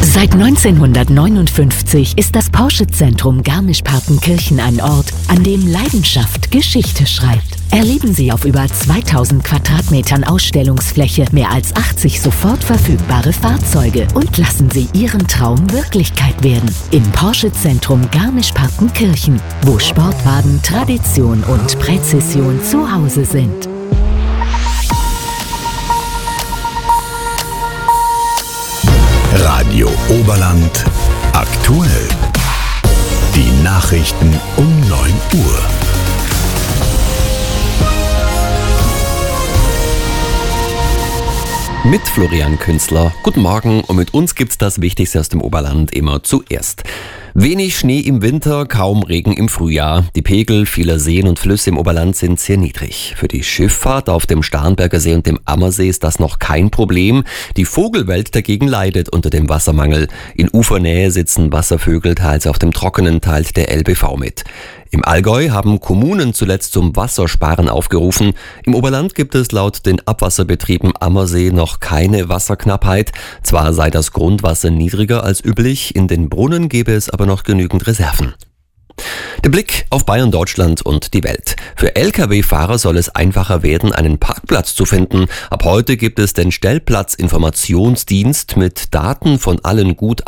Seit 1959 ist das Porsche-Zentrum Garmisch-Partenkirchen ein Ort, an dem Leidenschaft Geschichte schreibt. Erleben Sie auf über 2000 Quadratmetern Ausstellungsfläche mehr als 80 sofort verfügbare Fahrzeuge und lassen Sie Ihren Traum Wirklichkeit werden. Im Porsche-Zentrum Garmisch-Partenkirchen, wo Sportwagen, Tradition und Präzision zu Hause sind. Radio Oberland aktuell. Die Nachrichten um 9 Uhr. Mit Florian Künstler. Guten Morgen und mit uns gibt's das Wichtigste aus dem Oberland immer zuerst. Wenig Schnee im Winter, kaum Regen im Frühjahr. Die Pegel vieler Seen und Flüsse im Oberland sind sehr niedrig. Für die Schifffahrt auf dem Starnberger See und dem Ammersee ist das noch kein Problem. Die Vogelwelt dagegen leidet unter dem Wassermangel. In Ufernähe sitzen Wasservögel teils auf dem trockenen Teil der LBV mit. Im Allgäu haben Kommunen zuletzt zum Wassersparen aufgerufen. Im Oberland gibt es laut den Abwasserbetrieben Ammersee noch keine Wasserknappheit. Zwar sei das Grundwasser niedriger als üblich, in den Brunnen gäbe es aber noch genügend Reserven. Der Blick auf Bayern, Deutschland und die Welt. Für Lkw-Fahrer soll es einfacher werden, einen Parkplatz zu finden. Ab heute gibt es den Stellplatzinformationsdienst mit Daten von allen gut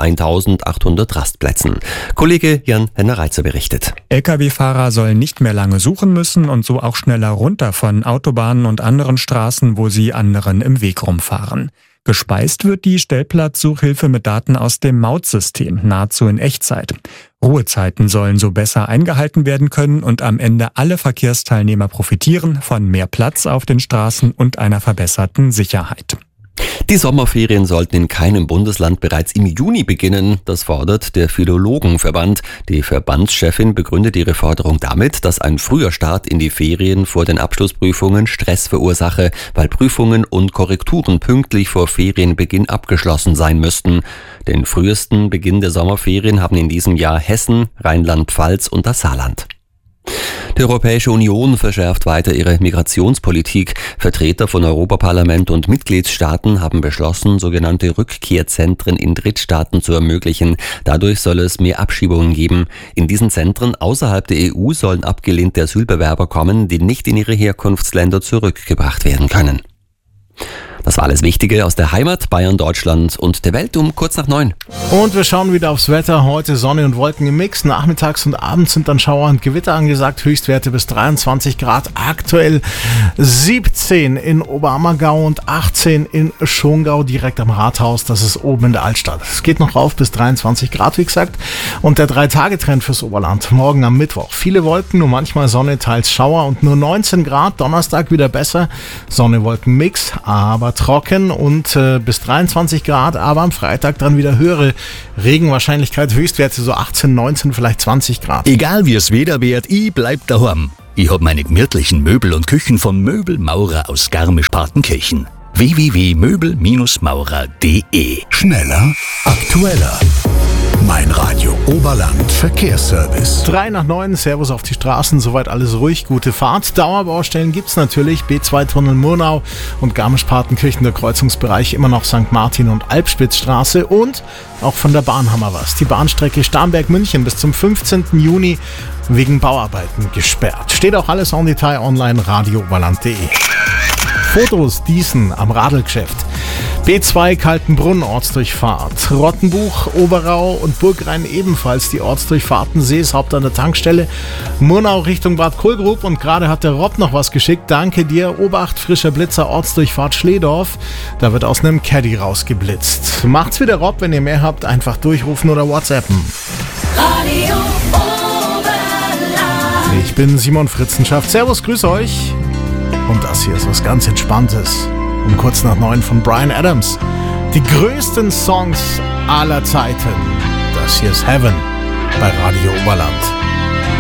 1800 Rastplätzen. Kollege Jan-Henner Reitzer berichtet. Lkw-Fahrer sollen nicht mehr lange suchen müssen und so auch schneller runter von Autobahnen und anderen Straßen, wo sie anderen im Weg rumfahren. Gespeist wird die Stellplatzsuchhilfe mit Daten aus dem Mautsystem, nahezu in Echtzeit. Ruhezeiten sollen so besser eingehalten werden können und am Ende alle Verkehrsteilnehmer profitieren von mehr Platz auf den Straßen und einer verbesserten Sicherheit. Die Sommerferien sollten in keinem Bundesland bereits im Juni beginnen. Das fordert der Philologenverband. Die Verbandschefin begründet ihre Forderung damit, dass ein früher Start in die Ferien vor den Abschlussprüfungen Stress verursache, weil Prüfungen und Korrekturen pünktlich vor Ferienbeginn abgeschlossen sein müssten. Den frühesten Beginn der Sommerferien haben in diesem Jahr Hessen, Rheinland-Pfalz und das Saarland. Die Europäische Union verschärft weiter ihre Migrationspolitik. Vertreter von Europaparlament und Mitgliedstaaten haben beschlossen, sogenannte Rückkehrzentren in Drittstaaten zu ermöglichen. Dadurch soll es mehr Abschiebungen geben. In diesen Zentren außerhalb der EU sollen abgelehnte Asylbewerber kommen, die nicht in ihre Herkunftsländer zurückgebracht werden können. Das war alles Wichtige aus der Heimat, Bayern, Deutschland und der Welt um kurz nach 9. Und wir schauen wieder aufs Wetter. Heute Sonne und Wolken im Mix. Nachmittags und abends sind dann Schauer und Gewitter angesagt. Höchstwerte bis 23 Grad. Aktuell 17 in Oberammergau und 18 in Schongau direkt am Rathaus. Das ist oben in der Altstadt. Es geht noch rauf bis 23 Grad, wie gesagt. Und der 3-Tage-Trend fürs Oberland. Morgen am Mittwoch. Viele Wolken, nur manchmal Sonne, teils Schauer und nur 19 Grad. Donnerstag wieder besser. Sonne-Wolken-Mix, aber trocken und bis 23 Grad, aber am Freitag dann wieder höhere Regenwahrscheinlichkeit, Höchstwerte so 18, 19, vielleicht 20 Grad. Egal wie es Wetter wird, ich bleib daheim. Ich hab meine gemütlichen Möbel und Küchen von Möbelmaurer aus Garmisch-Partenkirchen. www.möbelmaurer.de. Schneller, aktueller. Mein Radio Oberland Verkehrsservice. 8:03, Servus auf die Straßen, soweit alles ruhig, gute Fahrt. Dauerbaustellen gibt's natürlich, B2-Tunnel Murnau und Garmisch-Partenkirchen, der Kreuzungsbereich, immer noch St. Martin und Alpspitzstraße und auch von der Bahn haben wir was. Die Bahnstrecke Starnberg-München bis zum 15. Juni wegen Bauarbeiten gesperrt. Steht auch alles en Detail online, radiooberland.de. Fotos Diesen am Radlgeschäft. B2 Kaltenbrunn Ortsdurchfahrt. Rottenbuch, Oberau und Burgrhein ebenfalls die Ortsdurchfahrten. Seeshaupt an der Tankstelle. Murnau Richtung Bad Kohlgrub und gerade hat der Rob noch was geschickt. Danke dir. Obacht, frischer Blitzer, Ortsdurchfahrt Schledorf. Da wird aus einem Caddy rausgeblitzt. Macht's wie der Rob, wenn ihr mehr habt, einfach durchrufen oder WhatsAppen. Radio Oberland. Ich bin Simon Fritzenschaft. Servus, grüß euch. Und das hier ist was ganz Entspanntes. Um kurz nach 9 von Bryan Adams. Die größten Songs aller Zeiten. Das hier ist Heaven bei Radio Oberland.